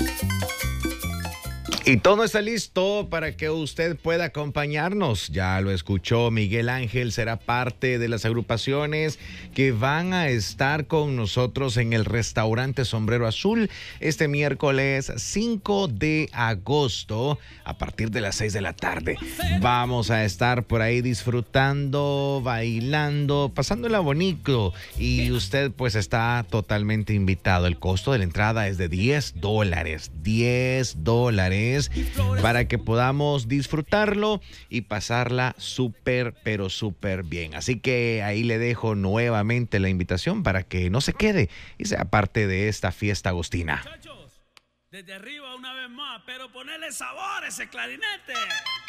Y todo está listo para que usted pueda acompañarnos. Ya lo escuchó, Miguel Ángel será parte de las agrupaciones que van a estar con nosotros en el restaurante Sombrero Azul este miércoles 5 de agosto a partir de las 6 de la tarde. Vamos a estar por ahí disfrutando, bailando, pasándola bonito, y usted pues está totalmente invitado. El costo de la entrada es de $10, $10 para que podamos disfrutarlo y pasarla súper, pero súper bien. Así que ahí le dejo nuevamente la invitación para que no se quede y sea parte de esta fiesta agostina. Muchachos, desde arriba una vez más, pero ponerle sabor a ese clarinete.